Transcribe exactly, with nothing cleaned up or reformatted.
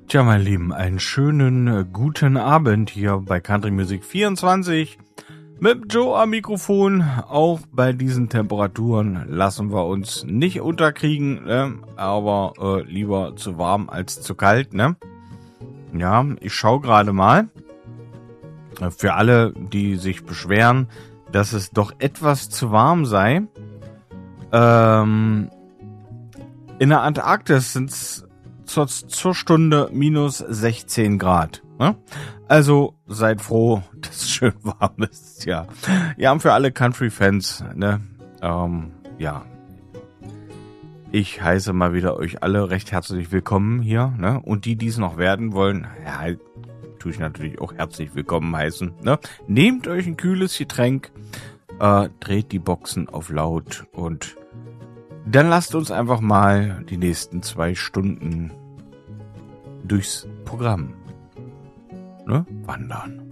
Tja, mein Lieben, einen schönen äh, guten Abend hier bei Country Music vierundzwanzig mit Joe am Mikrofon. Auch bei diesen Temperaturen lassen wir uns nicht unterkriegen, ne? aber äh, lieber zu warm als zu kalt. Ne? Ja, ich schaue gerade mal. Für alle, die sich beschweren, dass es doch etwas zu warm sei. Ähm, in der Antarktis sind es zur, zur Stunde minus sechzehn Grad. Ne? Also seid froh, dass es schön warm ist. Ja, wir haben für alle Country-Fans, ne, ähm, ja, ich heiße mal wieder euch alle recht herzlich willkommen hier. Ne? Und die, die es noch werden wollen, ja, tue ich natürlich auch herzlich willkommen heißen. Ne? Nehmt euch ein kühles Getränk, äh, dreht die Boxen auf laut und dann lasst uns einfach mal die nächsten zwei Stunden durchs Programm, ne, wandern.